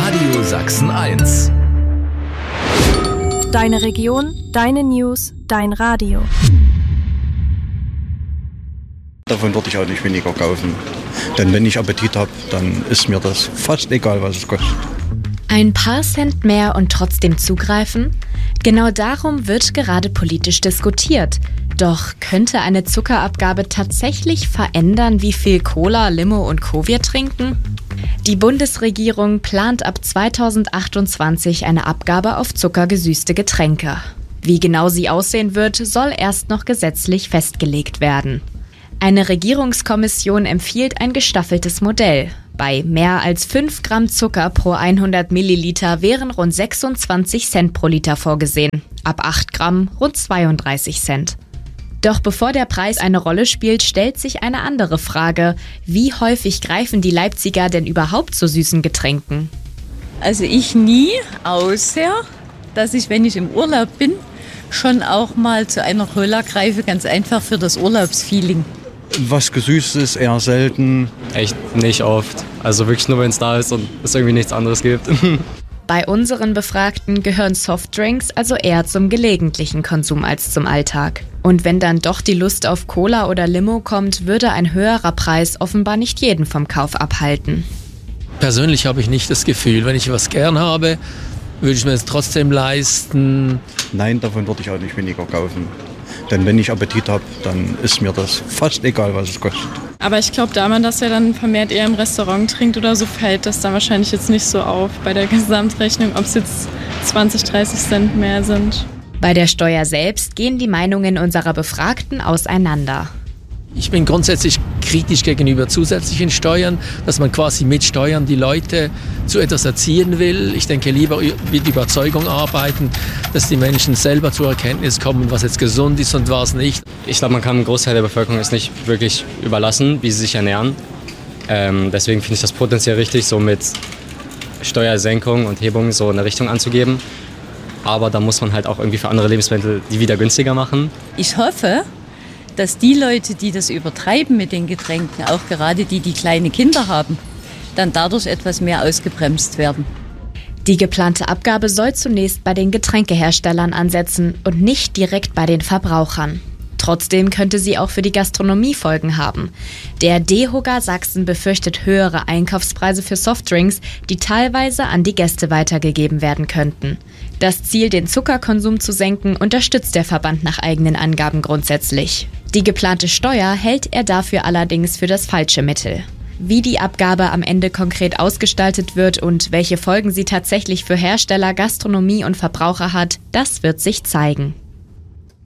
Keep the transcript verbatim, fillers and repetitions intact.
Radio Sachsen eins. Deine Region, deine News, dein Radio. Davon würde ich auch nicht weniger kaufen. Denn wenn ich Appetit habe, dann ist mir das fast egal, was es kostet. Ein paar Cent mehr und trotzdem zugreifen? Genau darum wird gerade politisch diskutiert. Doch könnte eine Zuckerabgabe tatsächlich verändern, wie viel Cola, Limo und Co. wir trinken? Die Bundesregierung plant ab zweitausendachtundzwanzig eine Abgabe auf zuckergesüßte Getränke. Wie genau sie aussehen wird, soll erst noch gesetzlich festgelegt werden. Eine Regierungskommission empfiehlt ein gestaffeltes Modell. Bei mehr als fünf Gramm Zucker pro hundert Milliliter wären rund sechsundzwanzig Cent pro Liter vorgesehen. Ab acht Gramm rund zweiunddreißig Cent. Doch bevor der Preis eine Rolle spielt, stellt sich eine andere Frage. Wie häufig greifen die Leipziger denn überhaupt zu süßen Getränken? Also ich nie, außer dass ich, wenn ich im Urlaub bin, schon auch mal zu einer Cola greife, ganz einfach für das Urlaubsfeeling. Was Gesüßtes eher selten. Echt nicht oft. Also wirklich nur, wenn es da ist und es irgendwie nichts anderes gibt. Bei unseren Befragten gehören Softdrinks also eher zum gelegentlichen Konsum als zum Alltag. Und wenn dann doch die Lust auf Cola oder Limo kommt, würde ein höherer Preis offenbar nicht jeden vom Kauf abhalten. Persönlich habe ich nicht das Gefühl, wenn ich was gern habe, würde ich mir es trotzdem leisten. Nein, davon würde ich auch nicht weniger kaufen. Denn wenn ich Appetit habe, dann ist mir das fast egal, was es kostet. Aber ich glaube, da man das ja dann vermehrt eher im Restaurant trinkt oder so, fällt das dann wahrscheinlich jetzt nicht so auf bei der Gesamtrechnung, ob es jetzt zwanzig, dreißig Cent mehr sind. Bei der Steuer selbst gehen die Meinungen unserer Befragten auseinander. Ich bin grundsätzlich kritisch gegenüber zusätzlichen Steuern, dass man quasi mit Steuern die Leute zu etwas erziehen will. Ich denke, lieber mit Überzeugung arbeiten, dass die Menschen selber zur Erkenntnis kommen, was jetzt gesund ist und was nicht. Ich glaube, man kann einem Großteil der Bevölkerung es nicht wirklich überlassen, wie sie sich ernähren. Ähm, deswegen finde ich das potenziell richtig, so mit Steuersenkung und Hebung so eine Richtung anzugeben. Aber da muss man halt auch irgendwie für andere Lebensmittel die wieder günstiger machen. Ich hoffe, dass die Leute, die das übertreiben mit den Getränken, auch gerade die, die kleine Kinder haben, dann dadurch etwas mehr ausgebremst werden. Die geplante Abgabe soll zunächst bei den Getränkeherstellern ansetzen und nicht direkt bei den Verbrauchern. Trotzdem könnte sie auch für die Gastronomie Folgen haben. Der DEHOGA Sachsen befürchtet höhere Einkaufspreise für Softdrinks, die teilweise an die Gäste weitergegeben werden könnten. Das Ziel, den Zuckerkonsum zu senken, unterstützt der Verband nach eigenen Angaben grundsätzlich. Die geplante Steuer hält er dafür allerdings für das falsche Mittel. Wie die Abgabe am Ende konkret ausgestaltet wird und welche Folgen sie tatsächlich für Hersteller, Gastronomie und Verbraucher hat, das wird sich zeigen.